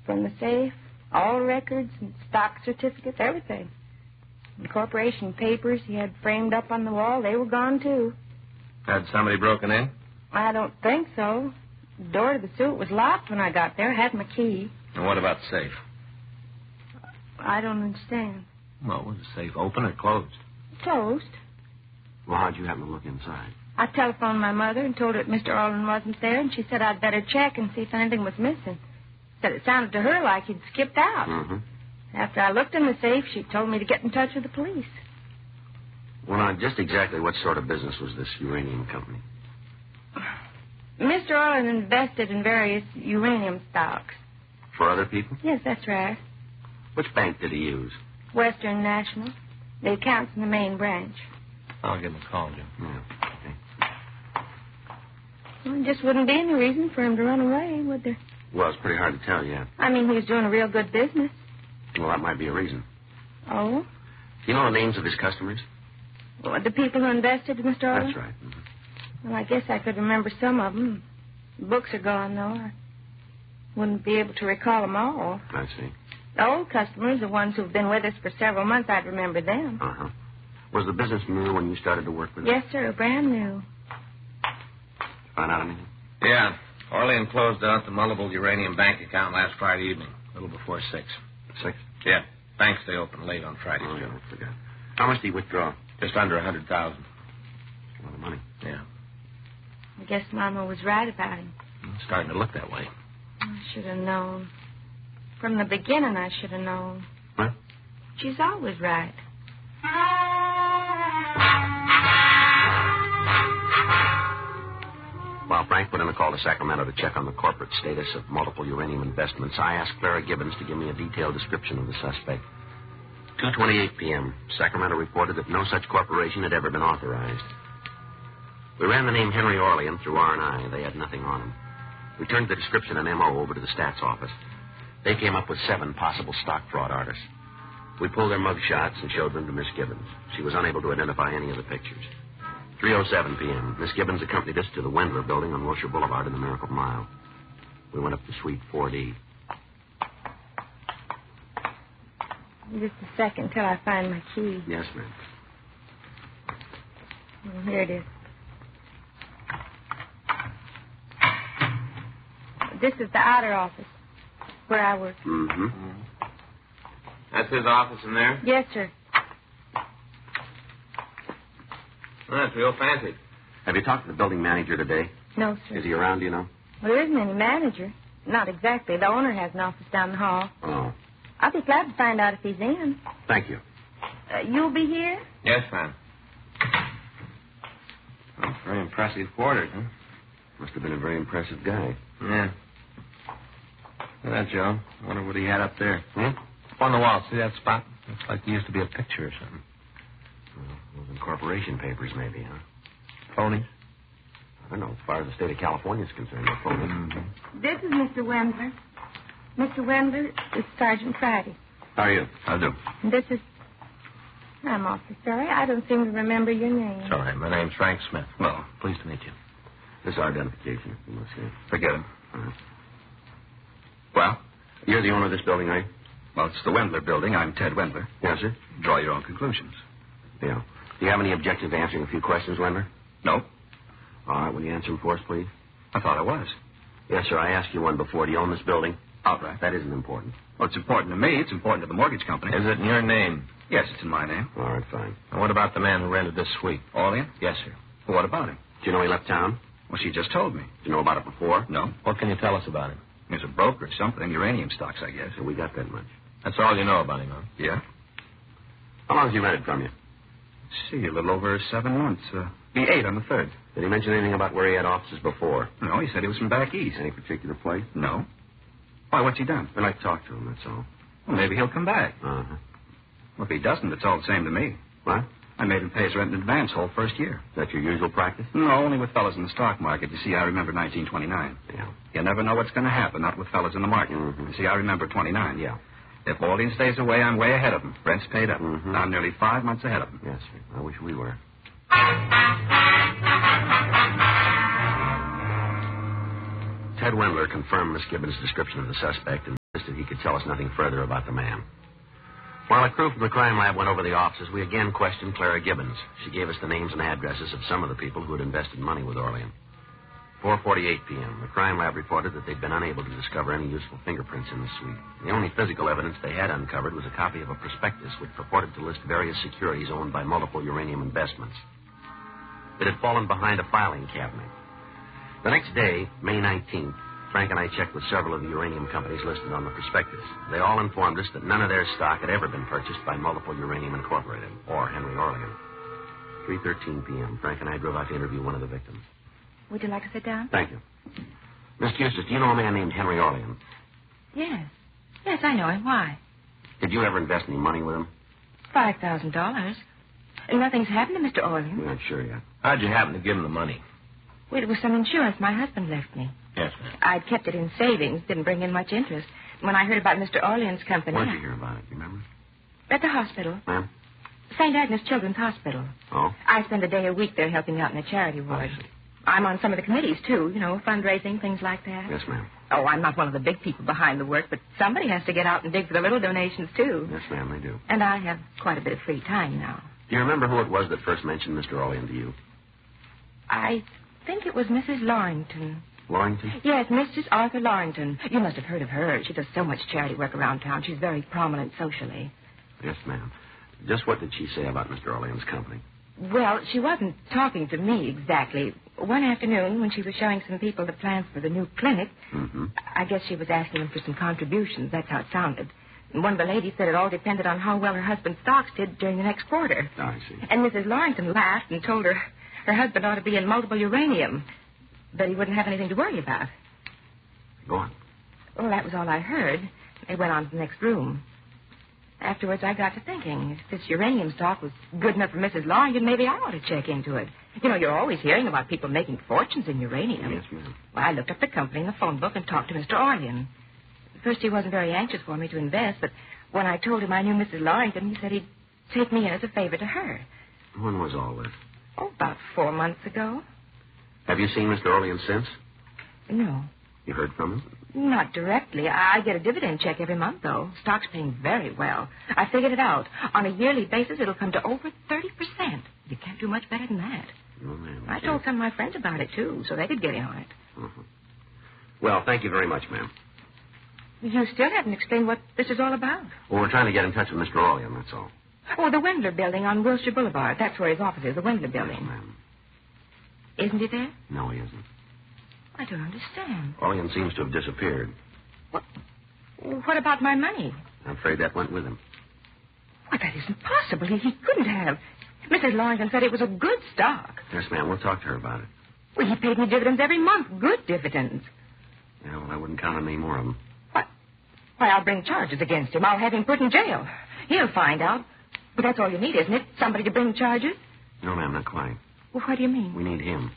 from the safe, all records and stock certificates, everything. The corporation papers he had framed up on the wall, they were gone, too. Had somebody broken in? I don't think so. The door to the suite was locked when I got there. I had my key. And what about the safe? I don't understand. Well, was the safe open or closed? Closed. Well, how'd you happen to look inside? I telephoned my mother and told her that Mr. Orland wasn't there, and she said I'd better check and see if anything was missing. Said it sounded to her like he'd skipped out. Mm-hmm. After I looked in the safe, she told me to get in touch with the police. Well, now, just exactly what sort of business was this uranium company? Mr. Orland invested in various uranium stocks. For other people? Yes, that's right. Which bank did he use? Western National. The account's in the main branch. I'll give him a call, Jim. Yeah, okay. Well, there just wouldn't be any reason for him to run away, would there? Well, it's pretty hard to tell yet. I mean, he was doing a real good business. Well, that might be a reason. Oh? Do you know the names of his customers? Well, the people who invested in Mr. Orland? That's right. Mm-hmm. Well, I guess I could remember some of them. The books are gone, though. I wouldn't be able to recall them all. I see. The old customers, the ones who've been with us for several months, I'd remember them. Uh-huh. Was the business new when you started to work with it? Yes, sir, brand new. Find out anything? Yeah. Orlean closed out the Mullable Uranium Bank account last Friday evening, a little before 6. 6? Yeah. Banks stay open late on Fridays, Oh, Joe. yeah, I forgot. How much did he withdraw? Just under 100,000. A lot of money. Yeah. I guess Mama was right about him. It's starting to look that way. I should have known. From the beginning, I should have known. What? She's always right. While Frank put in a call to Sacramento to check on the corporate status of multiple uranium investments, I asked Clara Gibbons to give me a detailed description of the suspect. 2:28 p.m., Sacramento reported that no such corporation had ever been authorized. We ran the name Henry Orlean through R&I. They had nothing on him. We turned the description and MO over to the stats office. They came up with 7 possible stock fraud artists. We pulled their mug shots and showed them to Miss Gibbons. She was unable to identify any of the pictures. 3:07 p.m., Miss Gibbons accompanied us to the Wendler building on Wilshire Boulevard in the Miracle Mile. We went up to Suite 4D. Just a second till I find my key. Yes, ma'am. Well, here it is. This is the outer office where I work. Mm-hmm. That's his office in there? Yes, sir. Well, that's real fancy. Have you talked to the building manager today? No, sir. Is he around, do you know? Well, there isn't any manager. Not exactly. The owner has an office down the hall. Oh. I'll be glad to find out if he's in. Thank you. You'll be here? Yes, ma'am. Well, very impressive quarters, huh? Must have been a very impressive guy. Yeah. Look at that, Joe. I wonder what he had up there. Hmm? Up on the wall. See that spot? Looks like there used to be a picture or something. Well, those incorporation papers, maybe, huh? Phonies? I don't know. As far as the state of California is concerned, they're phonies. Mm-hmm. This is Mr. Wendler. Mr. Wendler is Sergeant Friday. How are you? I do. And this is... I'm awfully sorry. I don't seem to remember your name. It's all right. My name's Frank Smith. Well, pleased to meet you. This is our identification, you must say. Forget him. Uh-huh. Well? You're the owner of this building, are you? Well, it's the Wendler building. I'm Ted Wendler. Yes, sir? Draw your own conclusions. Yeah. Do you have any objection to answering a few questions, Wendler? No. All right, will you answer them for us, please? I thought I was. Yes, sir. I asked you one before. Do you own this building? Outright. That isn't important. Well, it's important to me. It's important to the mortgage company. Is it in your name? Yes, it's in my name. All right, fine. And what about the man who rented this suite? Orlean? Yes, sir. Well, what about him? Do you know he left town? Well, she just told me. Did you know about it before? No. What can you tell us about him? He's a broker or something. Uranium stocks, I guess. So we got that much. That's all you know about him, huh? Yeah? How long has he rented from you? See, a little over 7 months. Be 8 on the 3rd. Did he mention anything about where he had offices before? No, he said he was from back east. Any particular place? No. Why, what's he done? We'd like to talk to him, that's all. Well, maybe he'll come back. Uh-huh. Well, if he doesn't, it's all the same to me. What? I made him pay his rent in advance whole first year. Is that your usual practice? No, only with fellas in the stock market. You see, I remember 1929. Yeah. You never know what's going to happen, not with fellas in the market. Mm-hmm. You see, I remember 29. Yeah. If Orlean stays away, I'm way ahead of him. Rent's paid up. Mm-hmm. I'm nearly 5 months ahead of him. Yes, sir. I wish we were. Ted Wendler confirmed Miss Gibbons' description of the suspect and insisted that he could tell us nothing further about the man. While a crew from the crime lab went over the offices, we again questioned Clara Gibbons. She gave us the names and addresses of some of the people who had invested money with Orlean. 4:48 p.m., the crime lab reported that they'd been unable to discover any useful fingerprints in the suite. The only physical evidence they had uncovered was a copy of a prospectus which purported to list various securities owned by multiple uranium investments. It had fallen behind a filing cabinet. The next day, May 19th, Frank and I checked with several of the uranium companies listed on the prospectus. They all informed us that none of their stock had ever been purchased by Multiple Uranium Incorporated or Henry Orlean. 3:13 p.m., Frank and I drove out to interview one of the victims. Would you like to sit down? Thank you. Miss Eustace, do you know a man named Henry Orlean? Yes. Yes, I know him. Why? Did you ever invest any money with him? $5,000. Nothing's happened to Mr. Orlean. We're not sure yet. How'd you happen to give him the money? Well, it was some insurance my husband left me. Yes, ma'am. I'd kept it in savings. Didn't bring in much interest. When I heard about Mr. Orlean's company... Where'd you hear about it? You remember? At the hospital. Ma'am? St. Agnes Children's Hospital. Oh? I spend a day a week there helping out in a charity ward. I see. I'm on some of the committees, too. You know, fundraising, things like that. Yes, ma'am. Oh, I'm not one of the big people behind the work, but somebody has to get out and dig for the little donations, too. Yes, ma'am, they do. And I have quite a bit of free time now. Do you remember who it was that first mentioned Mr. Orlean to you? I think it was Mrs. Lawrington. Lawrington? Yes, Mrs. Arthur Lawrington. You must have heard of her. She does so much charity work around town. She's very prominent socially. Yes, ma'am. Just what did she say about Mr. Orlean's company? Well, she wasn't talking to me exactly. One afternoon, when she was showing some people the plans for the new clinic, I guess she was asking them for some contributions. That's how it sounded. And one of the ladies said it all depended on how well her husband's stocks did during the next quarter. Oh, I see. And Mrs. Lawrington laughed and told her husband ought to be in multiple uranium, but he wouldn't have anything to worry about. Go on. Well, that was all I heard. They went on to the next room. Afterwards, I got to thinking, if this uranium stock was good enough for Mrs. Lawrington, maybe I ought to check into it. You know, you're always hearing about people making fortunes in uranium. Yes, ma'am. Well, I looked up the company in the phone book and talked to Mr. Orlean. At first, he wasn't very anxious for me to invest, but when I told him I knew Mrs. Lawrington, he said he'd take me in as a favor to her. When was all this? Oh, about 4 months ago. Have you seen Mr. Orlean since? No, You heard from him? not directly. I get a dividend check every month, though. Stock's paying very well. I figured it out. On a yearly basis, it'll come to over 30%. You can't do much better than that. No, ma'am. I told some of my friends about it, too, so they could get in on it. Uh-huh. Well, thank you very much, ma'am. You still haven't explained what this is all about. Well, we're trying to get in touch with Mr. Orlean, that's all. Oh, the Wendler building on Wilshire Boulevard. That's where his office is, the Wendler Yes, building. ma'am. Isn't he there? No, he isn't. I don't understand. Orlean seems to have disappeared. What about my money? I'm afraid that went with him. Why, that isn't possible. He couldn't have. Mrs. Lawrington said it was a good stock. Yes, ma'am. We'll talk to her about it. Well, he paid me dividends every month. Good dividends. Yeah, well, I wouldn't count on any more of them. What? Why, I'll bring charges against him. I'll have him put in jail. He'll find out. But that's all you need, isn't it? Somebody to bring charges? No, ma'am, not quite. Well, what do you mean? We need him.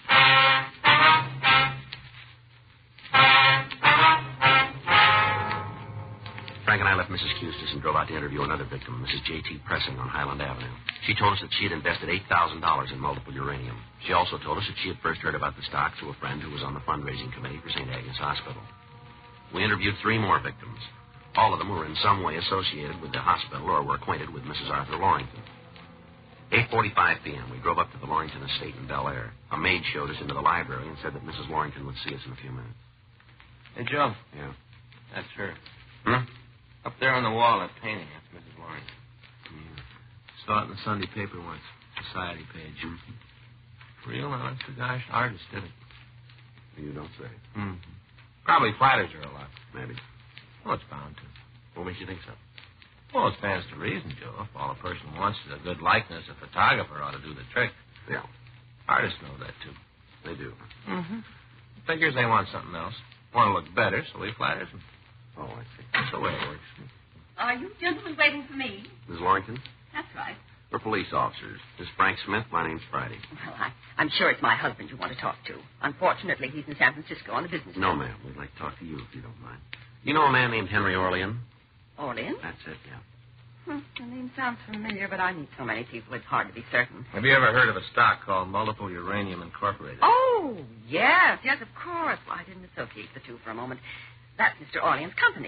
Frank and I left Mrs. Custis and drove out to interview another victim, Mrs. J.T. Pressing on Highland Avenue. She told us that she had invested $8,000 in multiple uranium. She also told us that she had first heard about the stock through a friend who was on the fundraising committee for St. Agnes Hospital. We interviewed 3 more victims. All of them were in some way associated with the hospital or were acquainted with Mrs. Arthur Lawrington. 8:45 p.m., we drove up to the Lawrington estate in Bel Air. A maid showed us into the library and said that Mrs. Lawrington would see us in a few minutes. Hey, Joe. Yeah. That's her. Hmm? Up there on the wall, that painting. That's Mrs. Lawrence. Yeah. Saw it in the Sunday paper once. Society page. Mm-hmm. Real honest to gosh artist did it. You don't say. Mm-hmm. Probably flatters her a lot. Maybe. Well, it's bound to. What makes you think so? Well, it stands to reason, Joe. If all a person wants is a good likeness, a photographer ought to do the trick. Yeah. Artists know that, too. They do. Mm-hmm. Figures they want something else. Want to look better, so he flatters them. Oh, I see. That's the way it works. Are you gentlemen waiting for me? Mrs. Lawrington? That's right. We're police officers. This is Frank Smith. My name's Friday. Well, I'm sure it's my husband you want to talk to. Unfortunately, he's in San Francisco on a business No, trip. ma'am. We'd like to talk to you if you don't mind. You know a man named Henry Orlean? Orlean? That's it, yeah. The name sounds familiar, but I meet so many people, it's hard to be certain. Have you ever heard of a stock called Multiple Uranium Incorporated? Oh, yes, of course. Well, I didn't associate the two for a moment. That's Mr. Orlean's company, isn't it?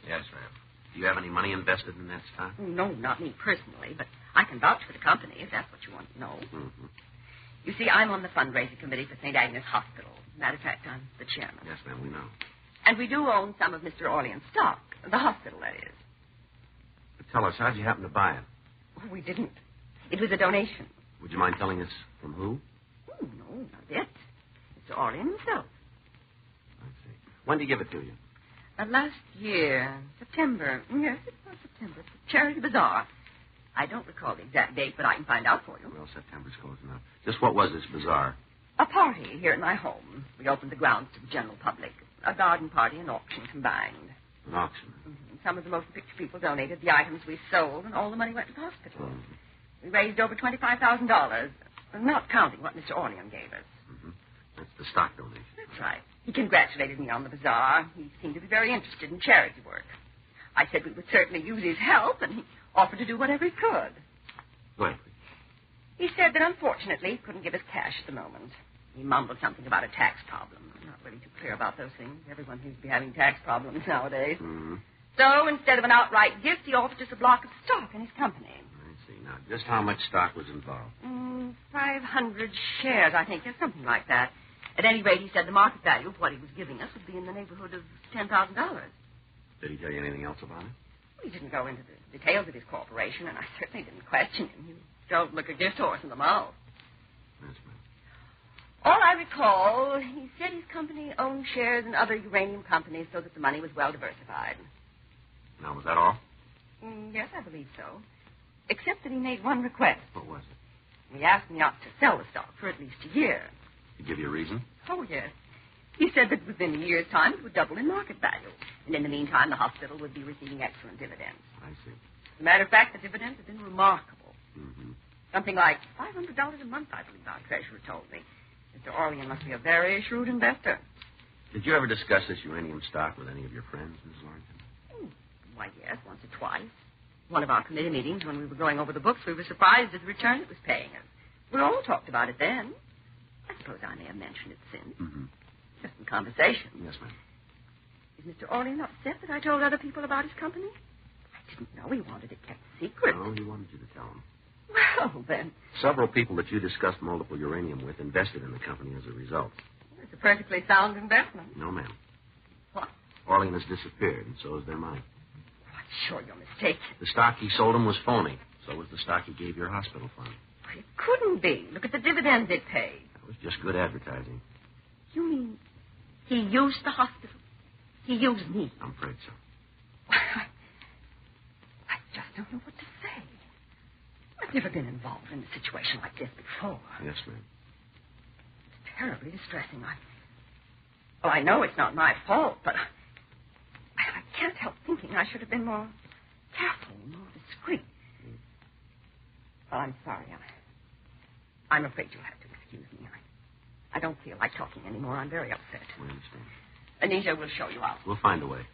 Yes, ma'am. Do you have any money invested in that stock? No, not me personally, but I can vouch for the company if that's what you want to know. Mm-hmm. You see, I'm on the fundraising committee for St. Agnes Hospital. Matter of fact, I'm the chairman. Yes, ma'am, we know. And we do own some of Mr. Orlean's stock. The hospital, that is. But tell us, how'd you happen to buy it? Oh, we didn't. It was a donation. Would you mind telling us from who? Oh, no, not it. Mr. Orlean himself. I see. When did he give it to you? Last year, September. Yes, it was September. Charity Bazaar. I don't recall the exact date, but I can find out for you. Well, September's close enough. Just what was this bazaar? A party here at my home. We opened the grounds to the general public. A garden party and auction combined. An auction. Mm-hmm. Some of the most picked people donated the items we sold, and all the money went to the hospital. Mm-hmm. We raised over $25,000, not counting what Mr. Orlean gave us. Mm-hmm. That's the stock donation. That's right. He congratulated me on the bazaar. He seemed to be very interested in charity work. I said we would certainly use his help, and he offered to do whatever he could. Go ahead, please. He said that unfortunately he couldn't give us cash at the moment. He mumbled something about a tax problem. I'm not really too clear about those things. Everyone seems to be having tax problems nowadays. Mm-hmm. So instead of an outright gift, he offered us a block of stock in his company. I see. Now, just how much stock was involved? 500 shares, I think. Yes, something like that. At any rate, he said the market value of what he was giving us would be in the neighborhood of $10,000. Did he tell you anything else about it? He didn't go into the details of his corporation, and I certainly didn't question him. He drove like a gift horse in the mouth. Yes, ma'am. All I recall, he said his company owned shares in other uranium companies so that the money was well diversified. Now, was that all? Yes, I believe so. Except that he made one request. What was it? He asked me not to sell the stock for at least a year. Did he give you a reason? Oh, yes. He said that within a year's time it would double in market value. And in the meantime, the hospital would be receiving excellent dividends. I see. As a matter of fact, the dividends have been remarkable. Mm-hmm. Something like $500 a month, I believe our treasurer told me. Mr. Orlean must be a very shrewd investor. Did you ever discuss this uranium stock with any of your friends, Mrs. Lawrence? Why, yes, once or twice. One of our committee meetings, when we were going over the books, we were surprised at the return it was paying us. We all talked about it then. I suppose I may have mentioned it since. Mm-hmm. Just in conversation. Yes, ma'am. Is Mr. Orlean upset that I told other people about his company? I didn't know he wanted it kept secret. No, he wanted you to tell him. Well, then. Several people that you discussed multiple uranium with invested in the company as a result. It's a perfectly sound investment. No, ma'am. What? Orlean has disappeared, and so has their money. I'm sure you're mistaken. The stock he sold him was phony. So was the stock he gave your hospital fund. It couldn't be. Look at the dividends it paid. That was just good advertising. You mean he used the hospital? He used me? I'm afraid so. I just don't know what to say. I've never been involved in a situation like this before. Yes, ma'am. It's terribly distressing. I know it's not my fault, but I can't help thinking I should have been more careful, more discreet. Well, I'm sorry. I'm afraid you'll have to excuse me. I don't feel like talking anymore. I'm very upset. We understand. Anita will show you out. We'll find a way.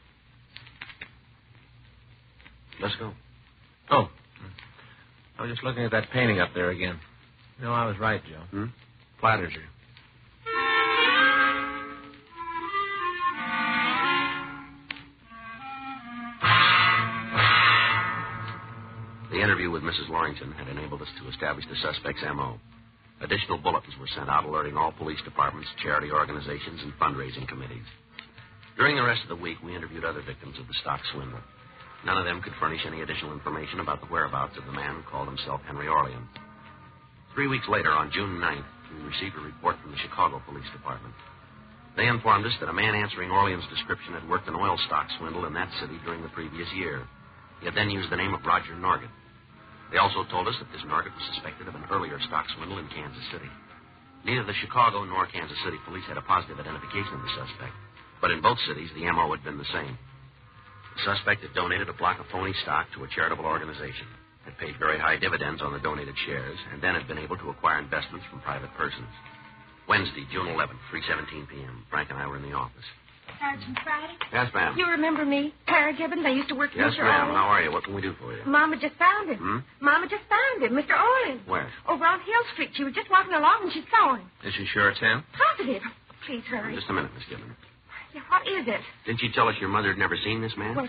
Let's go. Oh. I was just looking at that painting up there again. You know, I was right, Joe. Platters are. The interview with Mrs. Lawrington had enabled us to establish the suspect's M.O. Additional bulletins were sent out alerting all police departments, charity organizations, and fundraising committees. During the rest of the week, we interviewed other victims of the stock swindle. None of them could furnish any additional information about the whereabouts of the man who called himself Henry Orlean. 3 weeks later, on June 9th, we received a report from the Chicago Police Department. They informed us that a man answering Orlean's description had worked an oil stock swindle in that city during the previous year. He had then used the name of Roger Norgett. They also told us that this Norgett was suspected of an earlier stock swindle in Kansas City. Neither the Chicago nor Kansas City police had a positive identification of the suspect, but in both cities, the M.O. had been the same. The suspect had donated a block of phony stock to a charitable organization, had paid very high dividends on the donated shares, and then had been able to acquire investments from private persons. Wednesday, June 11th, 3:17 p.m. Frank and I were in the office. Sergeant Friday? Yes, ma'am. You remember me? Clara Gibbons. I used to work for Yes, Mr. ma'am. Orlean. How are you? What can we do for you? Mama just found him. Mama just found him. Mr. Orlean. Where? Over on Hill Street. She was just walking along and she saw him. Is she sure it's him? Positive. Please hurry. Just a minute, Miss Gibbons. Yeah, what is it? Didn't you tell us your mother had never seen this man? Well,